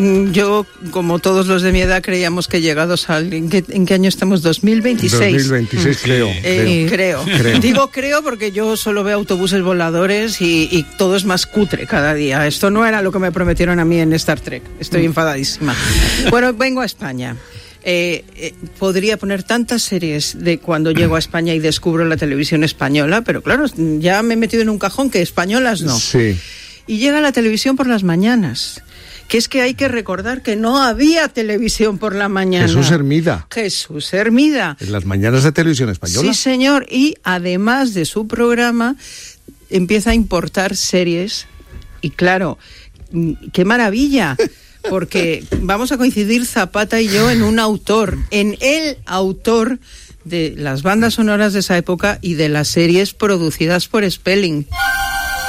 Yo, como todos los de mi edad, creíamos que llegados al... ¿En qué año estamos? 2026. 2026, creo. Digo creo porque yo solo veo autobuses voladores y todo es más cutre cada día. Esto no era lo que me prometieron a mí en Star Trek. Estoy enfadadísima. Bueno, vengo a España. Podría poner tantas series de cuando llego a España y descubro la televisión española, pero claro, ya me he metido en un cajón que españolas no. Sí. Y llega la televisión por las mañanas. Que es que hay que recordar que no había televisión por la mañana. Jesús Hermida. En las mañanas de Televisión Española. Sí, señor. Y además de su programa, empieza a importar series. Y claro, ¡qué maravilla! Porque vamos a coincidir Zapata y yo en el autor de las bandas sonoras de esa época y de las series producidas por Spelling.